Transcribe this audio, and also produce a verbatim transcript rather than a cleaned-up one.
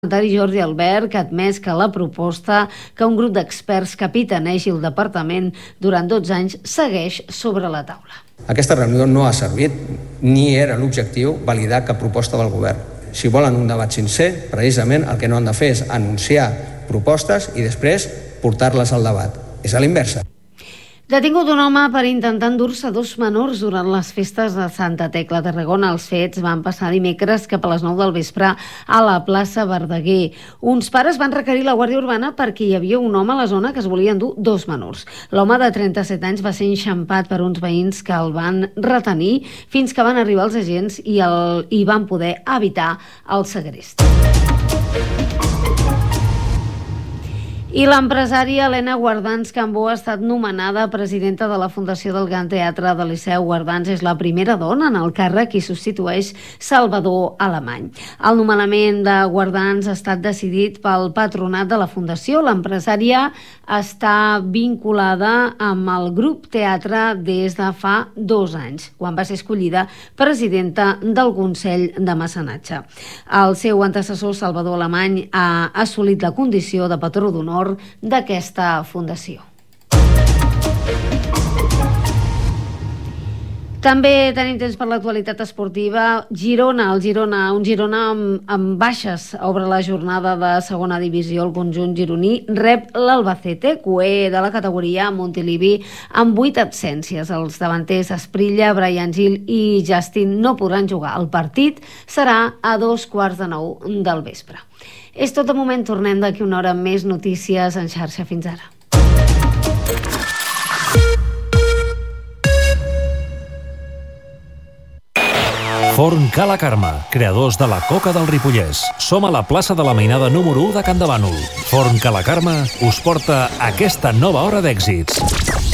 Jordi Albert, que ha admès que la proposta que un grup d'experts capitanegi el departament durant dotze anys segueix sobre la taula. Aquesta reunió no ha servit ni era l'objectiu validar cap proposta del govern. Si volen un debat sincer, precisament el que no han de fer és anunciar propostes i després portar-les al debat. És a l'inversa. Detingut un home per intentar endur-se dos menors durant les festes de Santa Tecla, Tarragona. Els fets van passar dimecres cap a les nou del vespre a la plaça Verdaguer. Uns pares van requerir la Guàrdia Urbana perquè hi havia un home a la zona que es volia endur dos menors. L'home de trenta-set anys va ser enxampat per uns veïns que el van retenir fins que van arribar els agents i, el, i van poder evitar el segrest. I l'empresària Helena Guardans Cambó ha estat nomenada presidenta de la Fundació del Gran Teatre del Liceu. Guardans és la primera dona en el càrrec i substitueix Salvador Alemany. El nomenament de Guardans ha estat decidit pel patronat de la Fundació. L'empresària està vinculada amb el grup teatre des de fa dos anys, quan va ser escollida presidenta del Consell de Mecenatge. El seu antecessor, Salvador Alemany, ha assolit la condició de patró d'honor d'aquesta fundació. També tenim temps per l'actualitat esportiva. Girona, el Girona, un Girona amb, amb baixes. Obre la jornada de segona divisió. El conjunt gironí rep l'Albacete, cuer de la categoria Montilivi, amb vuit absències. Els davanters Esprilla, Brian Gil i Justin no podran jugar. El partit serà a dos quarts de nou del vespre. És tot de moment, tornem d'aquí una hora amb més notícies en xarxa. Fins ara. Forn Cala Carme, creadors de la coca del Ripollès. Som a la plaça de la Mainada número u de Campdevànol. Forn Cala Carme us porta aquesta nova hora d'èxits.